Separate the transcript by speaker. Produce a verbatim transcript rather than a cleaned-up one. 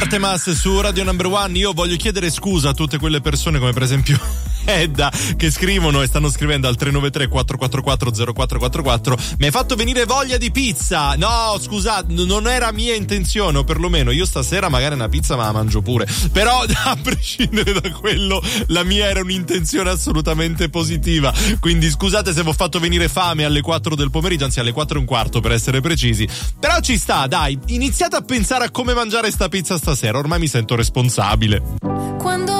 Speaker 1: Artemas su Radio Number One. Io voglio chiedere scusa a tutte quelle persone, come per esempio Edda, che scrivono e stanno scrivendo al tre nove tre quattro quattro quattro zero quattro quattro quattro: mi hai fatto venire voglia di pizza. No, scusate, non era mia intenzione, o perlomeno io stasera magari una pizza me la mangio pure, però a prescindere da quello la mia era un'intenzione assolutamente positiva, quindi scusate se vi ho fatto venire fame alle quattro del pomeriggio, anzi alle quattro e un quarto per essere precisi, però ci sta, dai, iniziate a pensare a come mangiare sta pizza stasera, ormai mi sento responsabile.
Speaker 2: Quando